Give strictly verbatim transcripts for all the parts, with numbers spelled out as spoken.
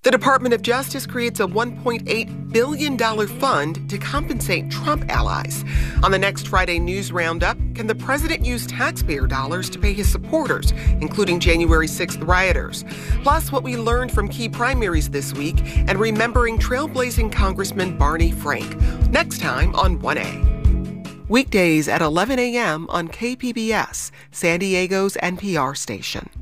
The Department of Justice creates a one point eight billion dollars fund to compensate Trump allies. On the next Friday News Roundup, can the president use taxpayer dollars to pay his supporters, including January sixth rioters? Plus, what we learned from key primaries this week and remembering trailblazing Congressman Barney Frank. Next time on one A. Weekdays at eleven a.m. on K P B S, San Diego's N P R station.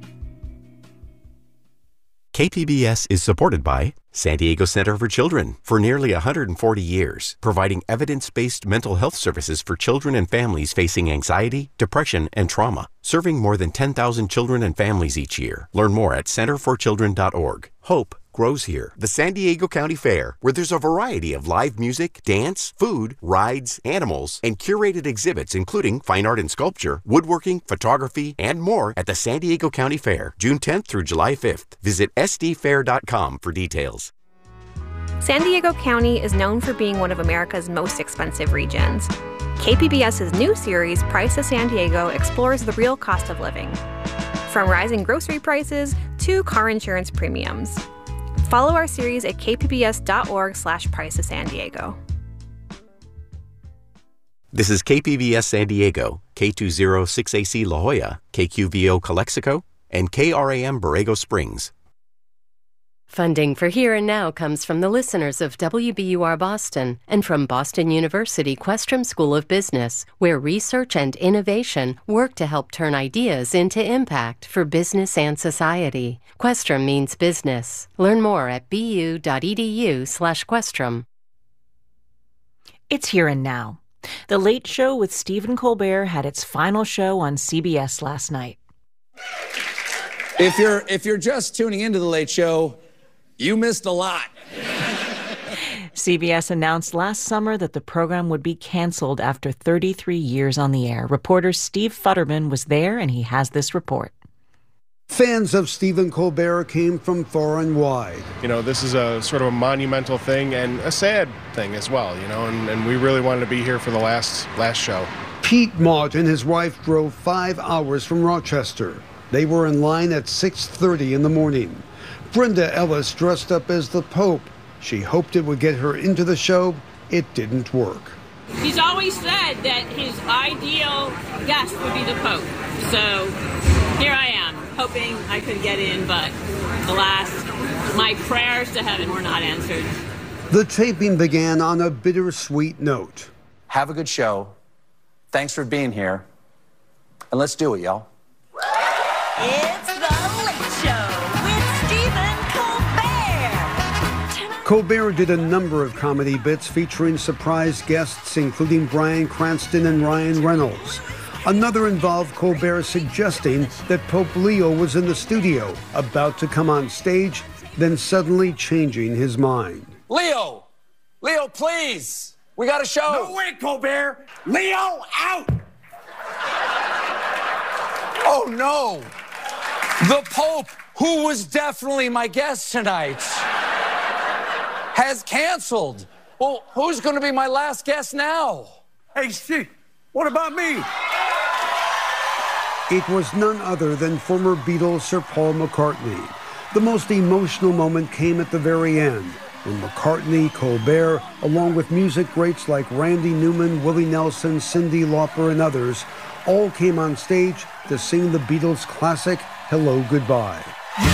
K P B S is supported by San Diego Center for Children for nearly one hundred forty years, providing evidence-based mental health services for children and families facing anxiety, depression, and trauma, serving more than ten thousand children and families each year. Learn more at center for children dot org. Hope grows here. The San Diego County Fair, where there's a variety of live music, dance, food, rides, animals, and curated exhibits including fine art and sculpture, woodworking, photography, and more at the San Diego County Fair, June tenth through July fifth. Visit s d fair dot com for details. San Diego County is known for being one of America's most expensive regions. KPBS's new series, Price of San Diego, explores the real cost of living, from rising grocery prices to car insurance premiums. Follow our series at k p b s dot org slash price of San Diego. This is K P B S San Diego, K two oh six A C La Jolla, K Q V O Calexico, and K R A M Borrego Springs. Funding for Here and Now comes from the listeners of W B U R Boston and from Boston University Questrom School of Business, where research and innovation work to help turn ideas into impact for business and society. Questrom means business. Learn more at b u dot e d u slash questrom. It's Here and Now. The Late Show with Stephen Colbert had its final show on C B S last night. If you're if you're just tuning into The Late Show, you missed a lot. C B S announced last summer that the program would be canceled after thirty-three years on the air. Reporter Steve Futterman was there, and he has this report. Fans of Stephen Colbert came from far and wide. You know, this is a sort of a monumental thing and a sad thing as well, you know, and, and we really wanted to be here for the last last show. Pete Mott and his wife drove five hours from Rochester. They were in line at six thirty in the morning. Brenda Ellis dressed up as the Pope. She hoped it would get her into the show. It didn't work. He's always said that his ideal guest would be the Pope. So here I am, hoping I could get in, but alas, my prayers to heaven were not answered. The taping began on a bittersweet note. Have a good show. Thanks for being here. And let's do it, y'all. It's The Late Show with Stephen Colbert. Colbert did a number of comedy bits featuring surprise guests, including Bryan Cranston and Ryan Reynolds. Another involved Colbert suggesting that Pope Leo was in the studio, about to come on stage, then suddenly changing his mind. Leo! Leo, please! We got a show! No way, Colbert! Leo, out! Oh, no! The Pope, who was definitely my guest tonight, has canceled. Well, who's going to be my last guest now? Hey, Steve, what about me? It was none other than former Beatle Sir Paul McCartney. The most emotional moment came at the very end, when McCartney, Colbert, along with music greats like Randy Newman, Willie Nelson, Cyndi Lauper, and others, all came on stage to sing the Beatles' classic, Hello, Goodbye.